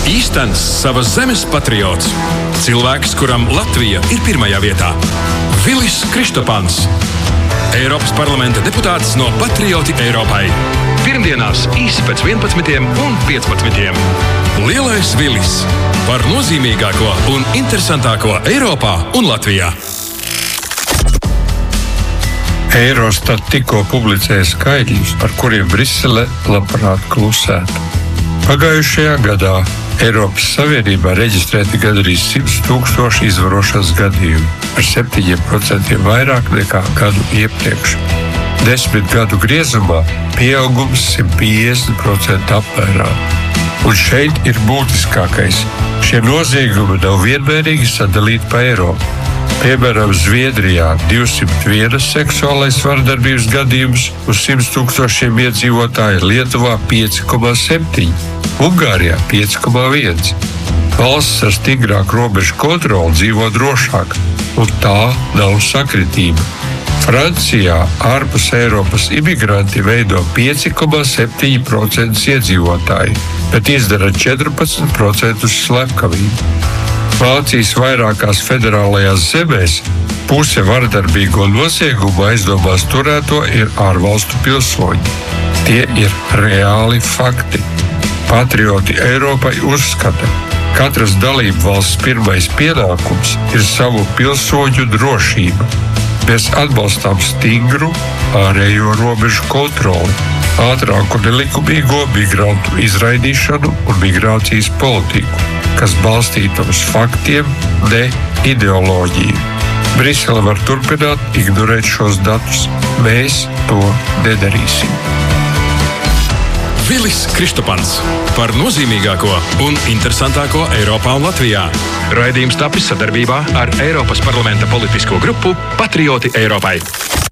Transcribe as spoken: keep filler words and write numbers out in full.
Īstenis savas zemes patriots. Cilvēks, kuram Latvija ir pirmajā vietā. Vilis Kristopans. Eiropas parlamenta deputāts no Patrioti Eiropai. Pirmdienās īsi pēc vienpadsmitiem un piecpadsmitiem. Lielais Vilis par nozīmīgāko un interesantāko Eiropā un Latvijā. Eurostat tikko publicēja skaitļus, par kuriem Brisele labprāt klusētu. Pagājušajā gadā Eiropas Savienībā reģistrēti gandrīz simts tūkstoši izvarošanas gadījumu, ar septiņiem procentiem vairāk nekā gadu iepriekš. Desmit gadu griezumā pieaugums simt piecdesmit procentu apmērā. Un šeit ir būtiskākais. Šie noziegumi nav vienmērīgi sadalīti pa Eiropu. Piemēram, Zviedrijā divsimt viens seksuālais vardarbības gadījums uz simts tūkstošiem iedzīvotāju, Lietuvā pieci komats septiņi, Ungārijā pieci komats viens. Valsts ar stingrāku robežu kontroli dzīvo drošāk, un tā nav sakritība. Francijā ārpus Eiropas imigranti veido pieci komats septiņi procenti iedzīvotāju, bet izdara četrpadsmit procentus slepkavību. Vācijas vairākās federālajās zemēs puse vardarbīgo noziegumu aizdomās turēto ir ārvalstu pilsoņi. Tie ir reāli fakti. Patrioti Eiropai uzskata, katras dalību valsts pirmais pienākums ir savu pilsoņu drošība. Mēs atbalstām stingru ārējo robežu kontroli, ātrāku nelikumīgo migrantu izraidīšanu un migrācijas politiku, kas balstīta uz faktiem, ne ideoloģiju. Brisele var turpināt ignorēt šos datus. Mēs to nedarīsim. Vilis Kristopans par nozīmīgāko un interesantāko Eiropā un Latvijā. Raidījums tapis sadarbībā ar Eiropas parlamenta politisko grupu Patrioti Eiropai.